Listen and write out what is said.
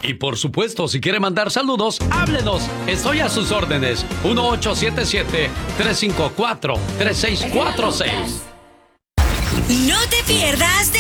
Y por supuesto, si quiere mandar saludos, háblenos. Estoy a sus órdenes. 1877-354-3646. No te pierdas de